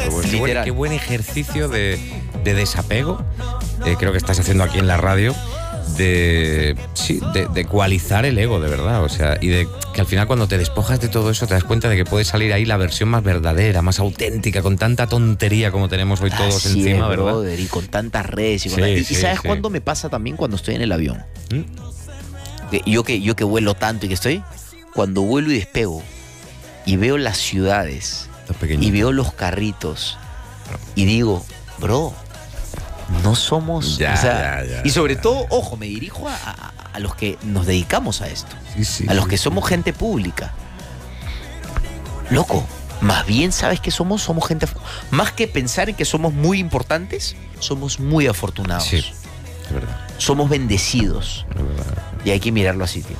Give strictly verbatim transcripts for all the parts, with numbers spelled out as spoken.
Qué buen, qué buen ejercicio de, de desapego, eh, creo que estás haciendo aquí en la radio, de, sí, de, de ecualizar el ego, de verdad. O sea, y de que al final cuando te despojas de todo eso te das cuenta de que puede salir ahí la versión más verdadera, más auténtica, con tanta tontería como tenemos hoy todos Así encima, es, ¿verdad? brother, y con tantas redes. Y, con Sí, la... y sí, ¿sabes sí. cuándo me pasa también? Cuando estoy en el avión. ¿Mm? Que Yo que, yo que vuelo tanto y que estoy, cuando vuelo y despego y veo las ciudades y veo los carritos y digo, bro, no somos... Ya, o sea, ya, ya, y sobre ya, todo, ya. ojo, me dirijo a, a, a los que nos dedicamos a esto, Sí, sí, a los sí, que sí. somos gente pública. Loco, más bien, ¿sabes qué somos? Somos gente... af- Más que pensar en que somos muy importantes, somos muy afortunados. Sí, es verdad. Somos bendecidos. Es verdad. Y hay que mirarlo así, tío.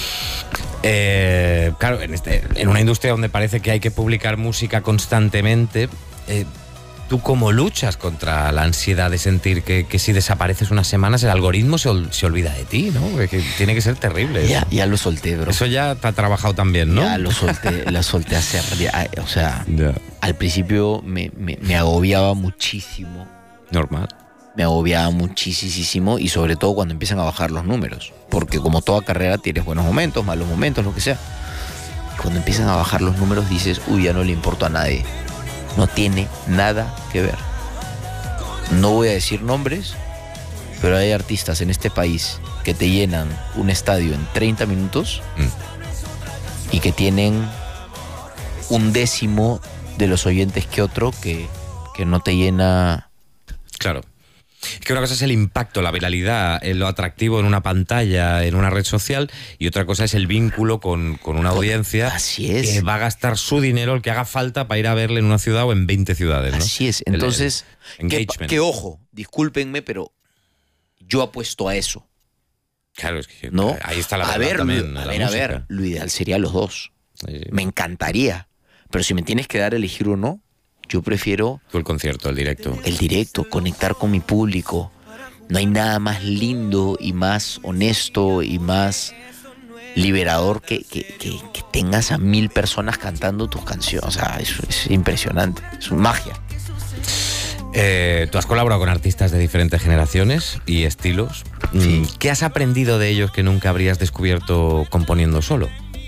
Eh, claro, en, este, en una industria donde parece que hay que publicar música constantemente, eh, ¿tú cómo luchas contra la ansiedad de sentir que, que si desapareces unas semanas el algoritmo se, ol- se olvida de ti, ¿no? Que, que tiene que ser terrible. Ya, Eso. ya lo solté, bro. Eso ya te ha trabajado también, ¿no? Ya lo solté, la solté hace... ya, o sea, Ya. al principio me, me, me agobiaba muchísimo. Normal. Me agobiaba muchísimo y sobre todo cuando empiezan a bajar los números. Porque como toda carrera tienes buenos momentos, malos momentos, lo que sea. Y cuando empiezan a bajar los números dices, uy, ya no le importa a nadie. No tiene nada que ver. No voy a decir nombres, pero hay artistas en este país que te llenan un estadio en treinta minutos Mm. y que tienen un décimo de los oyentes que otro que, que no te llena. Claro. Es que una cosa es el impacto, la viralidad, eh, lo atractivo en una pantalla, en una red social, y otra cosa es el vínculo con, con una audiencia Así es. que va a gastar su dinero, el que haga falta, para ir a verle en una ciudad o en veinte ciudades, ¿no? Así es. El- Entonces, el que, engagement. que ojo, discúlpenme, pero yo apuesto a eso, Claro, es que ¿no? ahí está la a verdad ver, también. lo- a la ver, a música. ver, lo ideal sería los dos. Sí, sí. Me encantaría, pero si me tienes que dar a elegir uno, yo prefiero Tú el concierto, el directo. el directo, conectar con mi público. No hay nada más lindo y más honesto y más liberador que, que, que, que tengas a mil personas cantando tus canciones. O sea, es, es impresionante, es magia. Eh, tú has colaborado con artistas de diferentes generaciones y estilos. Sí. Mm, ¿Qué has aprendido de ellos que nunca habrías descubierto componiendo solo?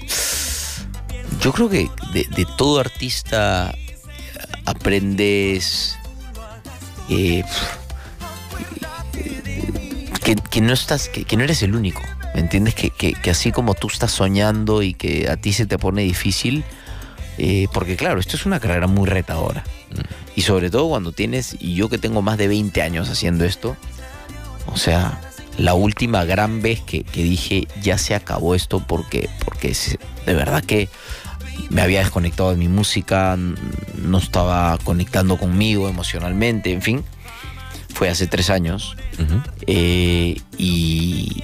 Yo creo que de, de todo artista aprendes eh, que, que no estás, que, que no eres el único, ¿me entiendes? Que, que, que así como tú estás soñando y que a ti se te pone difícil, eh, porque claro, esto es una carrera muy retadora. Y sobre todo cuando tienes, y yo que tengo más de veinte años haciendo esto, o sea, la última gran vez que, que dije ya se acabó esto porque, porque se- de verdad que me había desconectado de mi música, n- no estaba conectando conmigo emocionalmente, en fin, fue hace tres años. Ujú. Eh, y,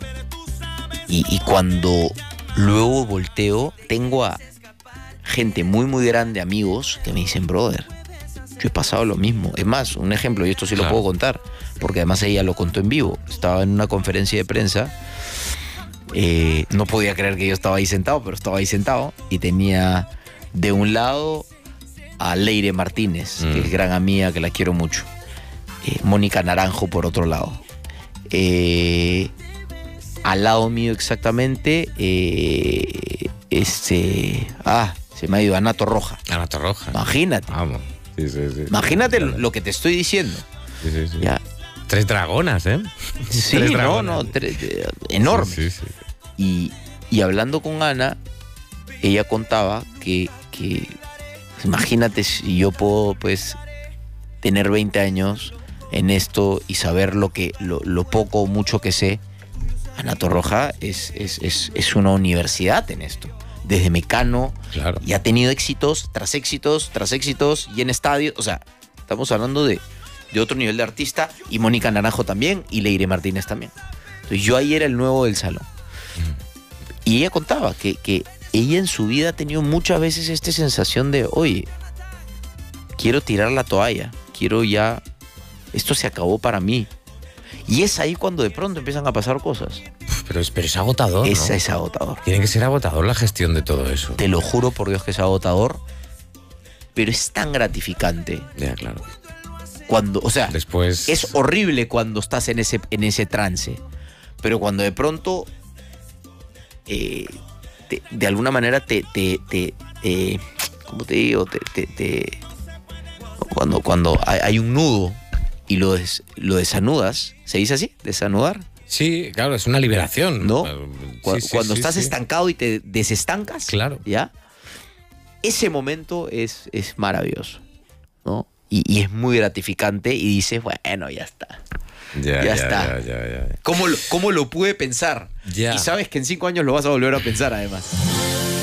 y, y cuando luego volteo, tengo a gente muy, muy grande, amigos, que me dicen, brother, yo he pasado lo mismo. Es más, un ejemplo, y esto sí lo Claro. puedo contar, porque además ella lo contó en vivo. Estaba en una conferencia de prensa, eh, no podía creer que yo estaba ahí sentado, pero estaba ahí sentado, y tenía de un lado a Leire Martínez, Mm. que es gran amiga, que la quiero mucho. Eh, Mónica Naranjo por otro lado. Eh, al lado mío exactamente, eh, este, ah, se me ha ido Anato Roja. Anato Roja. Imagínate, Vamos. Sí, sí, sí. imagínate Claro. lo que te estoy diciendo. Sí, sí, sí. Ya. Tres dragonas, ¿eh? Sí, Tres no, dragonas. no, tre- eh, enorme. Sí, sí, sí. Y, y hablando con Ana, ella contaba que, que imagínate si yo puedo pues tener veinte años en esto y saber lo que lo, lo poco o mucho que sé. Ana Torroja es, es, es, es una universidad en esto. Desde Mecano, Claro. y ha tenido éxitos tras éxitos, tras éxitos, y en estadios. O sea, estamos hablando de, de otro nivel de artista, y Mónica Naranjo también, y Leire Martínez también. Entonces yo ahí era el nuevo del salón. Y ella contaba que, que ella en su vida ha tenido muchas veces esta sensación de, oye, quiero tirar la toalla, quiero ya, esto se acabó para mí. Y es ahí cuando de pronto empiezan a pasar cosas. Pero es, pero es agotador, ¿no? Esa es agotador. Tiene que ser agotador la gestión de todo eso. Te lo juro por Dios que es agotador, pero es tan gratificante. Ya, claro. Cuando, o sea, Después... es horrible cuando estás en ese, en ese trance, pero cuando de pronto, eh, te, de alguna manera te, te, te, te ¿cómo te digo? Te, te, te, cuando, cuando hay, hay un nudo y lo, des, lo desanudas, ¿se dice así? ¿Desanudar? Sí, claro, es una liberación. ¿No? Sí, Cu- sí, cuando sí, estás sí. estancado y te desestancas, Claro. ¿ya? Ese momento es, es maravilloso, ¿no? Y, y es muy gratificante y dices, bueno, ya está. Ya, Ya ya, está. Ya, ya, ya. ¿Cómo lo, cómo lo pude pensar? Ya. Y sabes que en cinco años lo vas a volver a pensar, además.